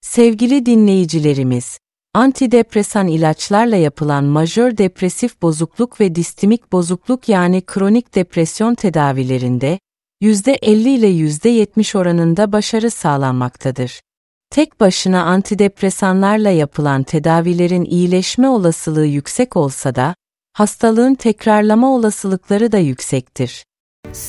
Sevgili dinleyicilerimiz, antidepresan ilaçlarla yapılan majör depresif bozukluk ve distimik bozukluk yani kronik depresyon tedavilerinde %50 ile %70 oranında başarı sağlanmaktadır. Tek başına antidepresanlarla yapılan tedavilerin iyileşme olasılığı yüksek olsa da, hastalığın tekrarlama olasılıkları da yüksektir.